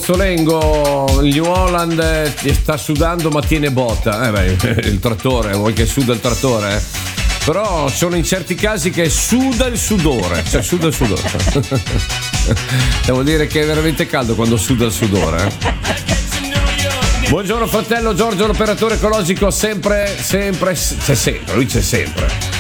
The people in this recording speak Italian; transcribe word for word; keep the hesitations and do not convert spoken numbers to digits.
Marziolengo, il New Holland eh, sta sudando ma tiene botta. Eh beh, il trattore, vuoi che suda il trattore? Eh? Però sono in certi casi che suda il sudore, cioè suda il sudore. Devo dire che è veramente caldo quando suda il sudore. Eh? Buongiorno fratello Giorgio, l'operatore ecologico, sempre, sempre, c'è sempre, lui c'è sempre.